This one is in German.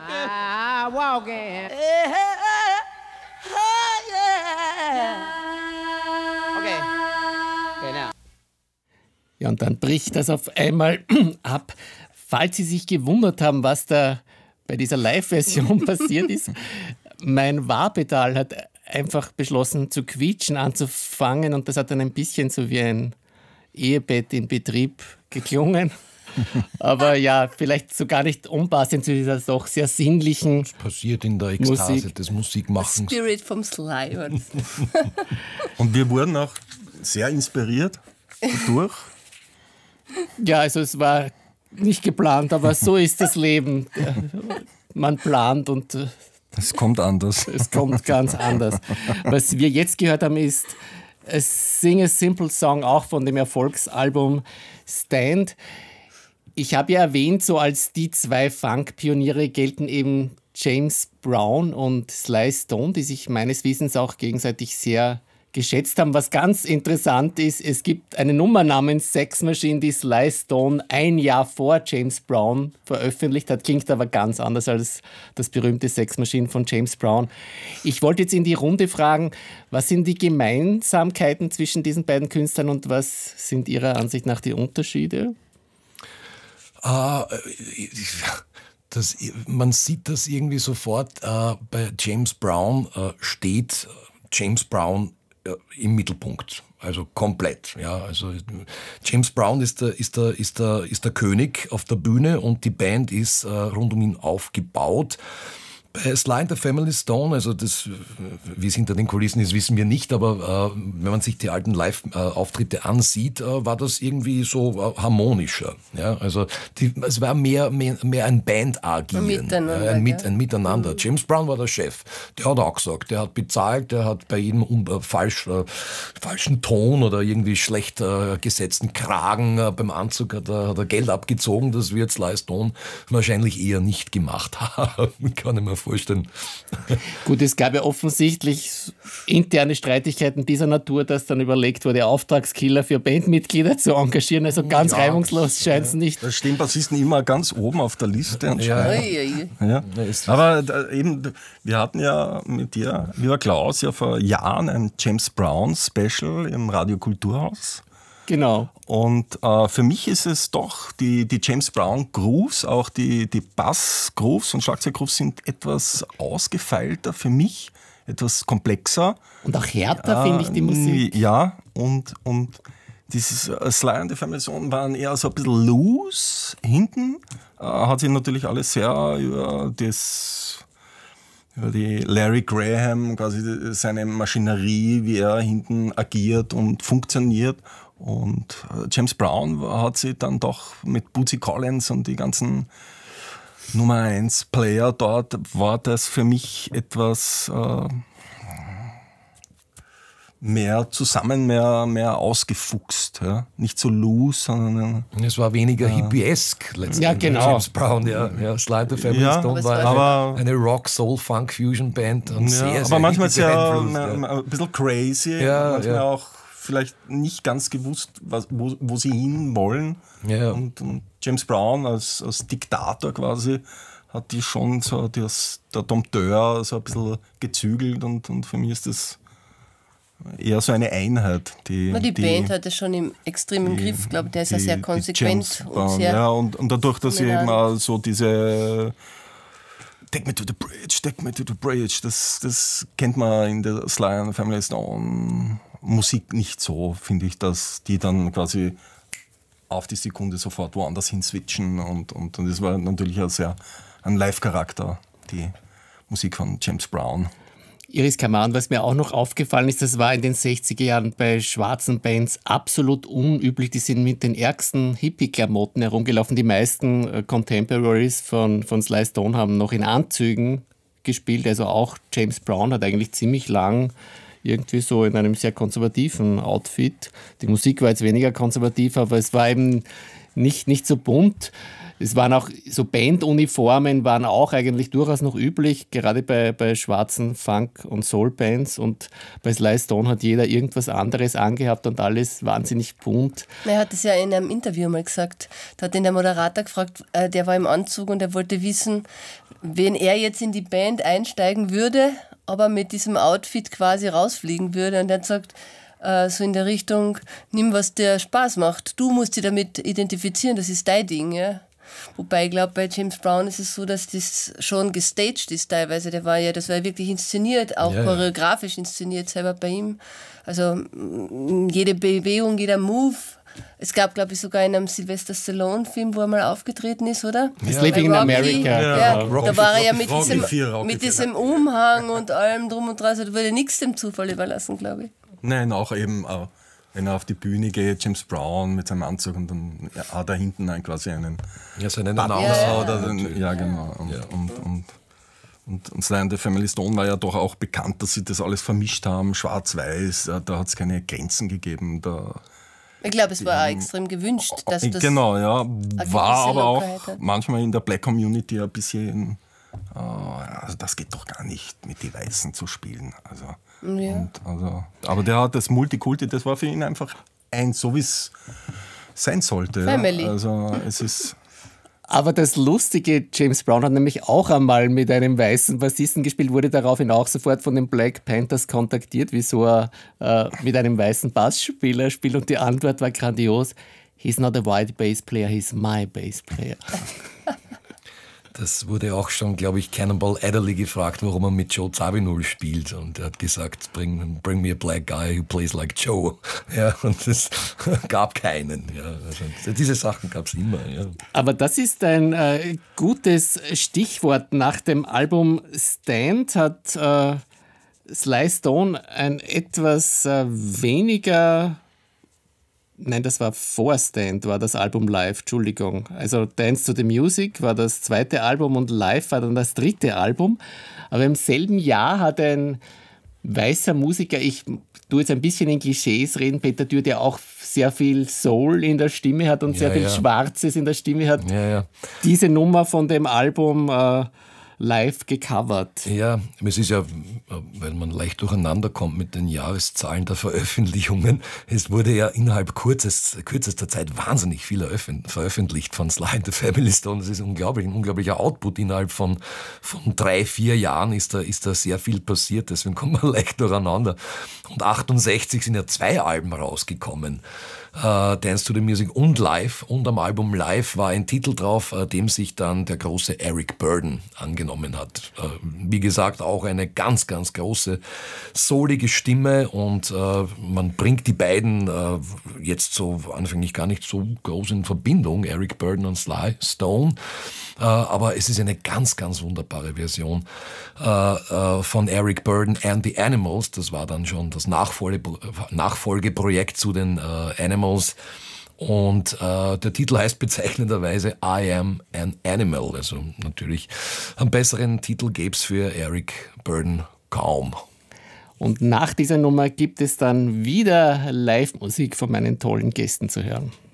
walking. Okay. Okay, now. Ja, und dann bricht das auf einmal ab. Falls Sie sich gewundert haben, was da bei dieser Live-Version passiert ist, mein Wahpedal hat einfach beschlossen zu quietschen, anzufangen, und das hat dann ein bisschen so wie ein Ehebett in Betrieb geklungen. Aber ja, vielleicht so gar nicht unpassend zu dieser doch sehr sinnlichen Das passiert in der Ekstase Musik. des Musikmachens. Spirit vom Sly. Und wir wurden auch sehr inspiriert dadurch. Ja, also es war nicht geplant, aber so ist das Leben. Man plant und Es kommt anders. es kommt ganz anders. Was wir jetzt gehört haben, ist a Sing a Simple Song, auch von dem Erfolgsalbum Stand. Ich habe ja erwähnt, so als die zwei Funk-Pioniere gelten eben James Brown und Sly Stone, die sich meines Wissens auch gegenseitig sehr geschätzt haben. Was ganz interessant ist, es gibt eine Nummer namens Sex Machine, die Sly Stone ein Jahr vor James Brown veröffentlicht hat. Klingt aber ganz anders als das berühmte Sex Machine von James Brown. Ich wollte jetzt in die Runde fragen, was sind die Gemeinsamkeiten zwischen diesen beiden Künstlern und was sind Ihrer Ansicht nach die Unterschiede? Man sieht das irgendwie sofort. Bei James Brown steht James Brown im Mittelpunkt, also komplett. Ja, also James Brown ist der König auf der Bühne und die Band ist rund um ihn aufgebaut. Bei Sly and the Family Stone, also das, wie es hinter den Kulissen ist, wissen wir nicht, aber wenn man sich die alten Live-Auftritte ansieht, war das irgendwie so harmonischer. Ja, also es war mehr ein Band-Agieren, ein Miteinander. James Brown war der Chef, der hat auch gesagt, der hat bezahlt, der hat bei jedem falschen Ton oder irgendwie schlecht gesetzten Kragen beim Anzug hat er Geld abgezogen, das wird Sly Stone wahrscheinlich eher nicht gemacht haben, kann ich mir vorstellen. Gut, es gab ja offensichtlich interne Streitigkeiten dieser Natur, dass dann überlegt wurde, Auftragskiller für Bandmitglieder zu engagieren. Also ganz reibungslos scheint es nicht. Da stehen Bassisten immer ganz oben auf der Liste anscheinend. Ja. Aber eben, wir hatten ja mit dir, lieber Klaus, ja vor Jahren ein James Brown Special im Radio Kulturhaus. Genau. Und für mich ist es doch, die James Brown Grooves, auch die Bass-Grooves und Schlagzeug-Grooves sind etwas ausgefeilter für mich, etwas komplexer. Und auch härter, finde ich, die Musik. Ja, und dieses Sly and the Family Stone waren eher so ein bisschen loose hinten. Hat sich natürlich alles sehr über die Larry Graham, quasi seine Maschinerie, wie er hinten agiert und funktioniert. Und James Brown hat sich dann doch mit Bootsy Collins und die ganzen Nummer 1 Player dort, war das für mich etwas mehr zusammen, mehr ausgefuchst. Ja? Nicht so loose, sondern... Es war weniger hippiesk letztendlich. Ja, genau. James Brown, ja. Sly and the Family Stone war eine Rock-Soul-Funk-Fusion-Band. Und sehr, aber manchmal ist ja beeinflusst, ein bisschen crazy, manchmal auch vielleicht nicht ganz gewusst, wo sie hin wollen. Ja. Und James Brown als Diktator quasi hat die schon so der Dompteur so ein bisschen gezügelt und für mich ist das eher so eine Einheit. Die Band hat es schon extrem im Griff, glaube ich, der ist ja sehr konsequent und sehr... Ja, und dadurch, dass sie eben auch so diese Take me to the bridge, das kennt man in der Sly and the Family Stone Musik nicht so, finde ich, dass die dann quasi auf die Sekunde sofort woanders hin switchen und das war natürlich ein Live-Charakter, die Musik von James Brown. Iris Kaman, was mir auch noch aufgefallen ist, das war in den 60er Jahren bei schwarzen Bands absolut unüblich. Die sind mit den ärgsten Hippie-Klamotten herumgelaufen. Die meisten Contemporaries von Sly Stone haben noch in Anzügen gespielt. Also auch James Brown hat eigentlich ziemlich lang irgendwie so in einem sehr konservativen Outfit. Die Musik war jetzt weniger konservativ, aber es war eben nicht so bunt. Es waren auch so Banduniformen, waren auch eigentlich durchaus noch üblich, gerade bei schwarzen Funk- und Soul-Bands. Und bei Sly Stone hat jeder irgendwas anderes angehabt und alles wahnsinnig bunt. Er hat es ja in einem Interview mal gesagt. Da hat ihn der Moderator gefragt, der war im Anzug und er wollte wissen, wenn er jetzt in die Band einsteigen würde, aber mit diesem Outfit quasi rausfliegen würde. Und er hat gesagt, so in der Richtung, nimm, was dir Spaß macht. Du musst dich damit identifizieren, das ist dein Ding, ja. Wobei ich glaube, bei James Brown ist es so, dass das schon gestaged ist teilweise. Das war ja wirklich inszeniert, auch choreografisch inszeniert selber bei ihm. Also jede Bewegung, jeder Move. Es gab, glaube ich, sogar in einem Sylvester Stallone-Film, wo er mal aufgetreten ist, oder? Living in America. Ja, da war er ja mit diesem Umhang und allem drum und dran. Also da wurde nichts dem Zufall überlassen, glaube ich. Nein, auch eben, wenn er auf die Bühne geht, James Brown mit seinem Anzug und dann hat er hinten quasi einen seinen Announcer. Ja, genau. Und Sly and the Family Stone war ja doch auch bekannt, dass sie das alles vermischt haben, schwarz-weiß, da hat es keine Grenzen gegeben. Ich glaube, es war auch extrem gewünscht, dass das genau, ja, war aber auch hat. manchmal in der Black Community ein bisschen, also das geht doch gar nicht, mit die Weißen zu spielen. Aber der hat das Multikulti, das war für ihn einfach so wie es sein sollte. Family. Ja. Also es ist... Aber das Lustige, James Brown hat nämlich auch einmal mit einem weißen Bassisten gespielt, wurde daraufhin auch sofort von den Black Panthers kontaktiert, wieso er mit einem weißen Bassspieler spielt. Und die Antwort war grandios: He's not a white bass player, he's my bass player. Das wurde auch schon, glaube ich, Cannonball Adderley gefragt, warum er mit Joe Zawinul spielt. Und er hat gesagt, bring me a black guy who plays like Joe. Ja, und es gab keinen. Ja, also diese Sachen gab es immer. Ja. Aber das ist ein gutes Stichwort. Nach dem Album Stand hat Sly Stone ein etwas weniger... Nein, das war vor Stand, war das Album Live, Entschuldigung. Also Dance to the Music war das zweite Album und Live war dann das dritte Album. Aber im selben Jahr hat ein weißer Musiker, ich tue jetzt ein bisschen in Klischees reden, Peter Dürr, der auch sehr viel Soul in der Stimme hat und sehr viel Schwarzes in der Stimme hat, diese Nummer von dem Album live gecovert. Ja, es ist ja, weil man leicht durcheinander kommt mit den Jahreszahlen der Veröffentlichungen, es wurde ja innerhalb kürzester Zeit wahnsinnig viel veröffentlicht von Sly and the Family Stone. Das ist ein unglaublicher Output. Innerhalb von 3-4 Jahren ist da sehr viel passiert, deswegen kommt man leicht durcheinander. Und 68 sind ja 2 Alben rausgekommen. Dance to the Music und Live. Und am Album Live war ein Titel drauf, dem sich dann der große Eric Burdon angenommen hat. Wie gesagt, auch eine ganz, ganz große, soulige Stimme und man bringt die beiden jetzt so anfänglich gar nicht so groß in Verbindung, Eric Burdon und Sly Stone. Aber es ist eine ganz, ganz wunderbare Version von Eric Burdon and the Animals. Das war dann schon das Nachfolgeprojekt zu den Animals. Und der Titel heißt bezeichnenderweise I Am an Animal. Also natürlich einen besseren Titel gäbe es für Eric Burdon kaum. Und nach dieser Nummer gibt es dann wieder Live-Musik von meinen tollen Gästen zu hören.